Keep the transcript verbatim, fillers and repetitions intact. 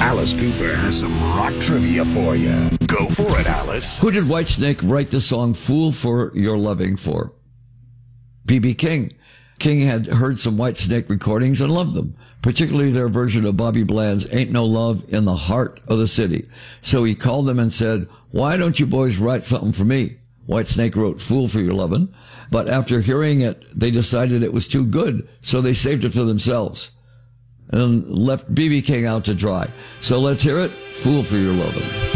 Alice Cooper has some rock trivia for you. Go for it, Alice. Who did Whitesnake write the song Fool for Your Loving for? B B King. King had heard some Whitesnake recordings and loved them, particularly their version of Bobby Bland's Ain't No Love in the Heart of the City. So he called them and said, why don't you boys write something for me? Whitesnake wrote Fool for Your Lovin', but after hearing it, they decided it was too good, so they saved it for themselves and left B B King out to dry. So let's hear it, Fool for Your Lovin'.